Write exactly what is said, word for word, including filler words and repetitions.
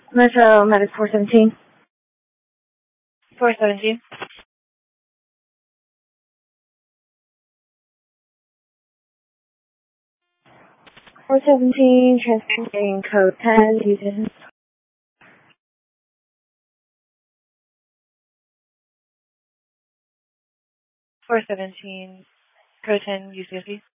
Metro Medic four seventeen. four seventeen. four seventeen, transmitting code ten, Houston. four seventeen, code ten, U C S B.